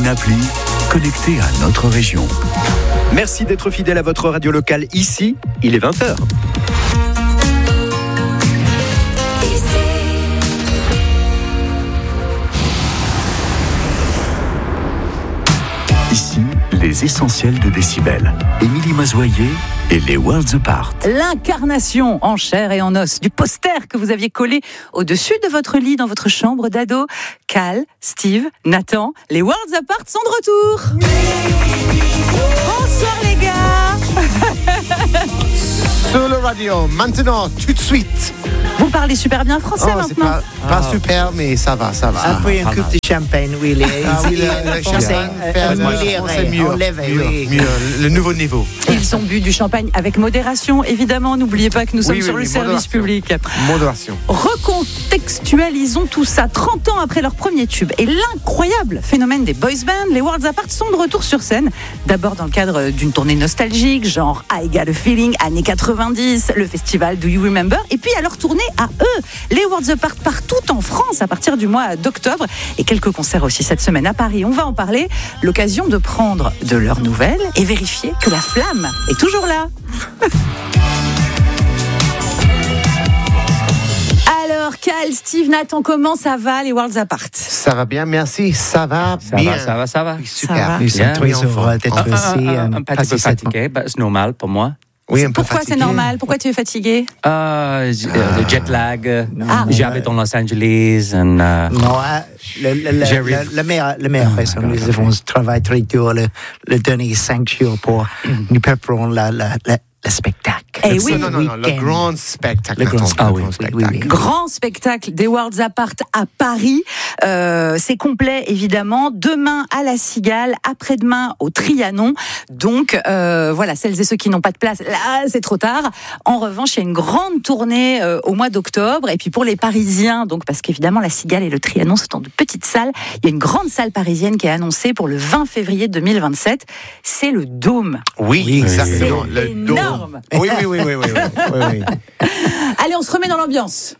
appli connectée à notre région. Merci d'être fidèle à votre radio locale. Ici, il est 20h. Ici, les essentiels de Décibel. Émilie Mazoyer et les Worlds Apart. L'incarnation en chair et en os du poster que vous aviez collé au-dessus de votre lit dans votre chambre d'ado. Cal, Steve, Nathan, les Worlds Apart sont de retour. Bonsoir les gars. Sur le radio, maintenant, tout de suite. Vous parlez super bien français maintenant. C'est pas super, mais ça va. Après une coupe de champagne, oui, les le champagne, c'est mieux, le nouveau niveau. Ils ont bu du champagne avec modération, évidemment. N'oubliez pas que nous sommes sur le service public. Modération. Recontextualisons tout ça. 30 ans après leur premier tube et l'incroyable phénomène des boys bands, les Worlds Apart sont de retour sur scène. D'abord dans le cadre d'une tournée nostalgique, genre I Got a Feeling, années 90, le festival Do You Remember, et puis à leur tournée à eux, les Worlds Apart partout en France à partir du mois d'octobre, et quelques concerts aussi cette semaine à Paris. On va en parler, l'occasion de prendre de leurs nouvelles et vérifier que la flamme est toujours là. Alors, Cal, Steve, Nathan, comment ça va les Worlds Apart? Ça va bien, merci. Ça va bien. Ça va. Super. Nous sommes très heureux d'être ici. Un petit peu fatigué, mais c'est normal pour moi. Oui, un peu Pourquoi fatigué. c'est normal? Pourquoi tu es fatigué? Le jet lag. J'habite dans Los Angeles. And, Non, la meilleure raison, nous avons travaillé très dur le dernier 5 jours pour nous préparer le spectacle. Eh oui. Non, le grand spectacle. Le grand spectacle. Grand spectacle. Oui. Grand spectacle des Worlds Apart à Paris. C'est complet, évidemment. Demain à la Cigale, après-demain au Trianon. Donc, voilà, celles et ceux qui n'ont pas de place, là, c'est trop tard. En revanche, il y a une grande tournée au mois d'octobre. Et puis pour les Parisiens, donc parce qu'évidemment, la Cigale et le Trianon sont de petites salles, il y a une grande salle parisienne qui est annoncée pour le 20 février 2027. C'est le Dôme. Oui, exactement. C'est Le Dôme. énorme. Oui. Allez, on se remet dans l'ambiance.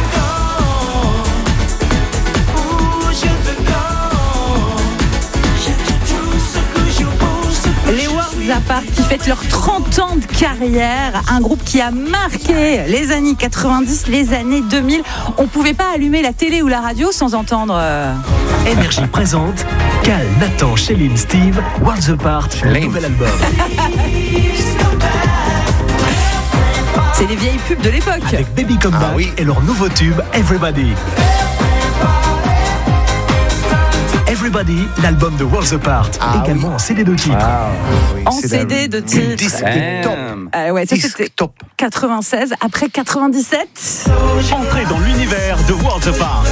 Les Worlds Apart qui fêtent leurs 30 ans de carrière, un groupe qui a marqué les années 90, les années 2000. On pouvait pas allumer la télé ou la radio sans entendre... Énergie présente Cal, Nathan, Chéline, Steve, Worlds Apart, le nouvel album. C'est les vieilles pubs de l'époque. Avec Baby Come Back et leur nouveau tube Everybody. Everybody, l'album de Worlds Apart, également en CD de titres. En CD de titres. Disque top. Ouais, ça Disque c'était top. 96, après 97. Entrez dans l'univers de Worlds Apart.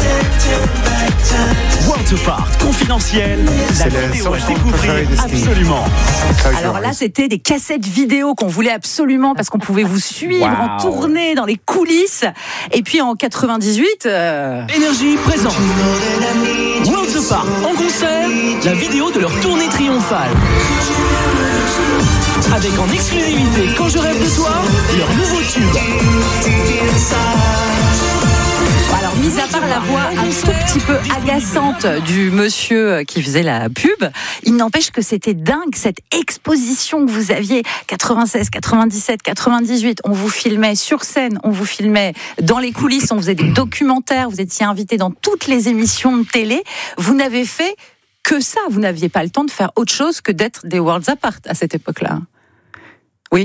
Worlds Apart, confidentiel, la C'est le vidéo son à découvrir préféré de Steve. absolument. Alors là, c'était des cassettes vidéo qu'on voulait absolument parce qu'on pouvait vous suivre en tournée dans les coulisses. Et puis en 98... Énergie présente Worlds Apart en concert, la vidéo de leur tournée triomphale. Avec en exclusivité Quand je rêve de toi, leur nouveau tube. Alors, mis à part la voix un tout petit peu agaçante du monsieur qui faisait la pub, il n'empêche que c'était dingue, cette exposition que vous aviez, 96, 97, 98, on vous filmait sur scène, on vous filmait dans les coulisses, on faisait des documentaires, vous étiez invité dans toutes les émissions de télé, vous n'avez fait que ça, vous n'aviez pas le temps de faire autre chose que d'être des Worlds Apart à cette époque-là. Oui.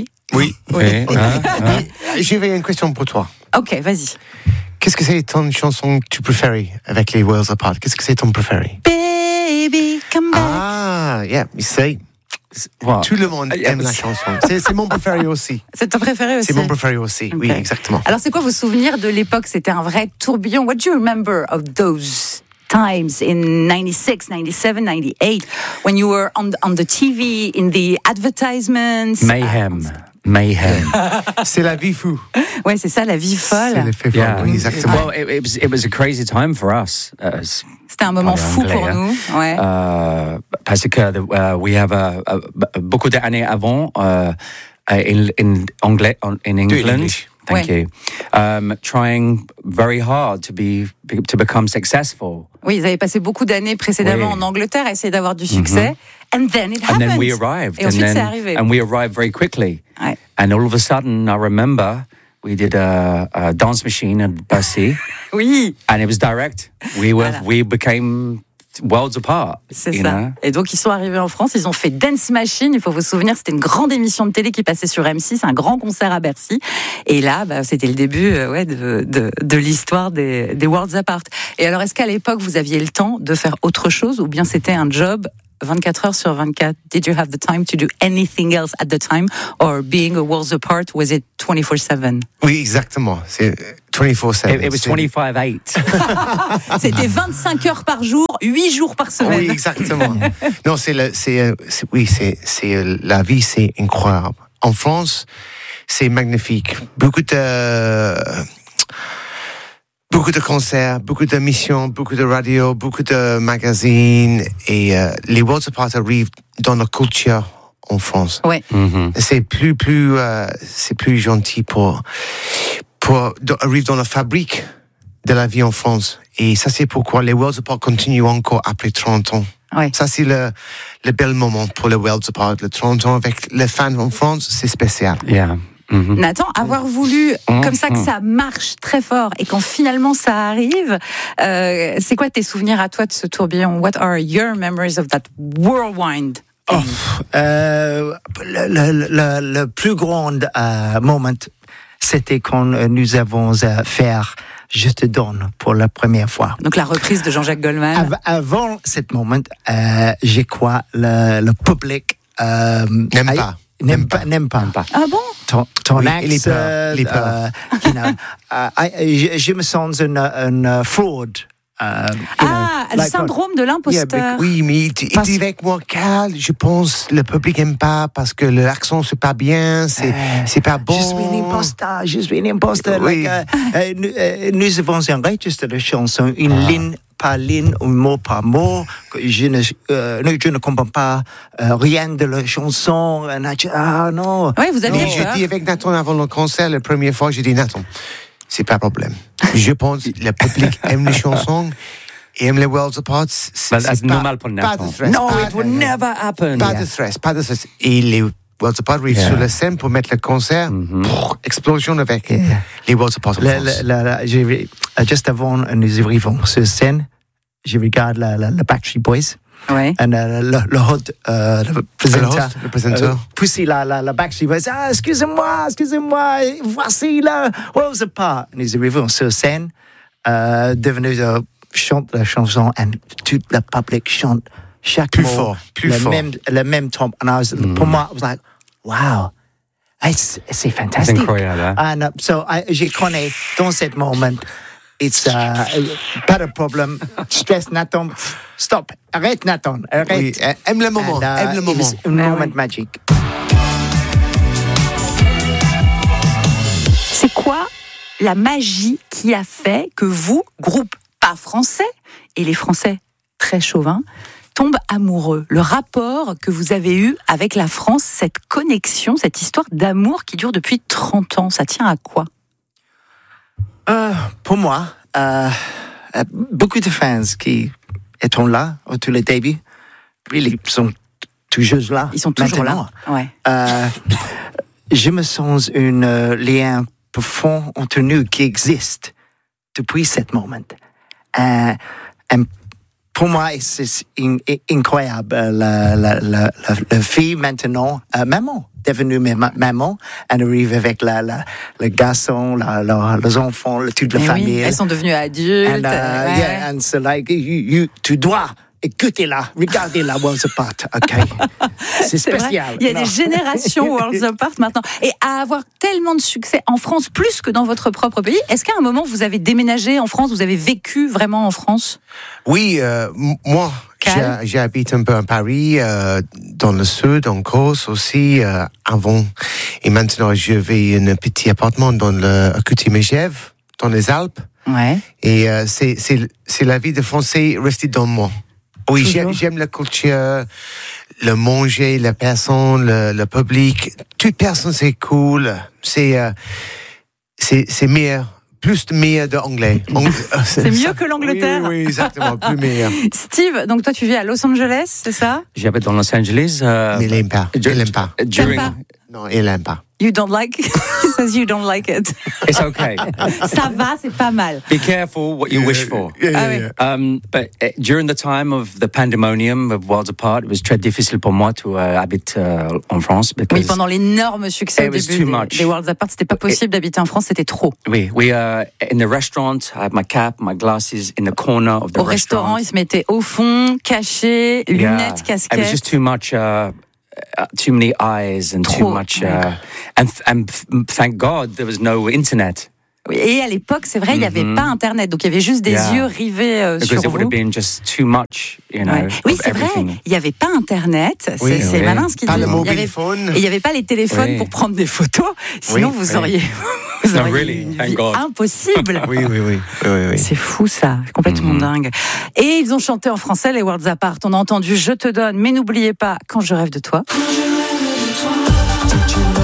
J'avais une question pour toi. Ok, vas-y. Qu'est-ce que c'est ton chanson que tu préfères avec les Worlds Apart? Qu'est-ce que c'est ton préféré? Baby, come back. Ah, yeah, c'est... Tout le monde aime la chanson. C'est mon préféré aussi. C'est ton préféré aussi? C'est mon préféré aussi, oui, Okay. exactement. Alors, c'est quoi vos souvenirs de l'époque? C'était un vrai tourbillon. What do you remember of those times in 96, 97, 98 when you were on the TV, in the advertisements? Mayhem. C'est la vie fou. Ouais, c'est ça, la vie folle. C'est l'effet folle, oui, exactement. Well, it was a crazy time for us. C'était un moment fou pour nous. Ouais. Parce que we have beaucoup d'années avant in England. Thank you. Trying very hard to become successful. Oui, ils avaient passé beaucoup d'années précédemment en Angleterre à essayer d'avoir du succès. And then it happened. And then we arrived. Et ensuite, c'est arrivé. And we arrived very quickly. Ouais. And all of a sudden, I remember we did a dance machine at Bercy. Oui. And it was direct. We became worlds apart. C'est ça. Et donc, ils sont arrivés en France, ils ont fait Dance Machine. Il faut vous souvenir, c'était une grande émission de télé qui passait sur M6, un grand concert à Bercy. Et là, c'était le début de l'histoire des Worlds Apart. Et alors, est-ce qu'à l'époque, vous aviez le temps de faire autre chose ou bien c'était un job 24 heures sur 24? Did you have the time to do anything else at the time? Or being a Worlds Apart, was it 24/7? Oui, exactement. C'est 24/7. It was 25/8. C'était 25 heures par jour, 8 jours par semaine. Oui, exactement. Non, la vie, c'est incroyable. En France, c'est magnifique. Beaucoup de concerts, beaucoup d'émissions, beaucoup de radio, beaucoup de magazines. Et les Worlds Apart arrivent dans la culture en France. Ouais. C'est c'est plus gentil pour arriver dans la fabrique de la vie en France. Et ça, c'est pourquoi les Worlds Apart continuent encore après 30 ans. Ouais. Ça, c'est le bel moment pour les Worlds Apart. Le 30 ans avec les fans en France, c'est spécial. Yeah. Nathan, avoir voulu comme ça que ça marche très fort et quand finalement ça arrive, c'est quoi tes souvenirs à toi de ce tourbillon? What are your memories of that whirlwind? Le plus grand moment, c'était quand nous avons fait Je te donne pour la première fois. Donc la reprise de Jean-Jacques Goldman. Avant ce moment, je crois le public n'aime pas. Ah bon? Ton oui, accent, il est peur. Je me sens une fraude. Le syndrome de l'imposteur. Oui, mais il dit avec moi, Carl, je pense le public n'aime pas parce que l'accent c'est pas bien, c'est pas bon. Je suis un imposteur. Oui. Nous avons enregistré la chanson, une ligne par ligne, un mot par mot. Je ne comprends pas rien de la chanson. Non. Oui, vous aviez peur. J'ai dit avec Nathan avant le concert, la première fois, j'ai dit Nathan, c'est pas problème. Je pense que le public aime les chansons et aime les Worlds Apart. C'est normal pour Nathan. Pas de stress. No, it would never happen. Pas de stress. Et les Worlds Apart arrivent sur la scène pour mettre le concert. Explosion avec les Worlds Apart en France. Juste avant nous arrivons sur scène, je regarde le Backstreet Boys. Ouais. Et le présenteur. Pousser la Backstreet Boys. Excusez-moi, voici le Worlds Apart. Nous arrivons sur scène, devenu chante la chanson et tout le public chante chaque plus mot. Fort. Le même temps. Pour moi, I was like, wow. C'est fantastique. C'est incroyable. And so je connais dans ce moment, it's pas de problème. Stress, Nathan. Stop. Arrête, Nathan. Arrête. Oui, aime le moment. Aime le moment. Un moment magique. C'est quoi la magie qui a fait que vous, groupe pas français, et les Français très chauvins, tombent amoureux? Le rapport que vous avez eu avec la France, cette connexion, cette histoire d'amour qui dure depuis 30 ans, ça tient à quoi? Pour moi, beaucoup de fans qui étaient là au tout le début, ils sont toujours là. Ils sont toujours maintenant. là. Ouais. Je me sens un lien profond entre nous qui existe depuis ce moment. Et pour moi, c'est incroyable. La fille maintenant, maman, devenue maman, elle arrive avec le garçon, les enfants, toute la famille. Oui, elles sont devenues adultes. And so like, tu dois écoutez-la, regardez-la Worlds Apart, ok? C'est spécial. Vrai. Il y a des générations Worlds Apart maintenant. Et à avoir tellement de succès en France, plus que dans votre propre pays, est-ce qu'à un moment, vous avez déménagé en France, vous avez vécu vraiment en France? Oui, moi, j'habite un peu à Paris, dans le sud, en Corse aussi, avant. Et maintenant, je vis un petit appartement dans le Côte-Megève, dans les Alpes. Ouais. Et c'est la vie de Français restée dans moi. Oui, j'aime la culture, le manger, la personne, le public. Toute personne, c'est cool. C'est c'est meilleur. Plus de meilleur de anglais. C'est mieux que l'Angleterre. Oui, exactement, plus meilleur. Steve, donc toi tu vis à Los Angeles, c'est ça? J'habite dans Los Angeles. Mais il n'aime pas. Il n'aime pas. Non, il n'aime pas. You don't like? He says you don't like it. It's okay. Ça va, c'est pas mal. Be careful what you wish for. But during the time of the pandemonium of Worlds Apart, it was très difficile pour moi to habiter en France. Oui, pendant l'énorme succès au début des Worlds Apart, c'était pas possible d'habiter en France, c'était trop. Oui, we in the restaurant, I had my cap, my glasses in the corner of the restaurant. Au restaurant, il se mettait au fond, caché, lunettes, casquette. It was just too much. Too many eyes and too much, and thank God there was no internet. Et à l'époque, c'est vrai, il n'y avait pas Internet, donc il y avait juste des yeux rivés sur vous. Because it would have been just too much, you know. Oui, c'est vrai, il n'y avait pas Internet. C'est malin ce qu'il dit. Pas le mobile phone. Et il n'y avait pas les téléphones pour prendre des photos. Sinon, vous auriez une vie impossible. Oui. C'est fou ça, complètement dingue. Et ils ont chanté en français les Worlds Apart. On a entendu Je te donne, mais n'oubliez pas Quand je rêve de toi.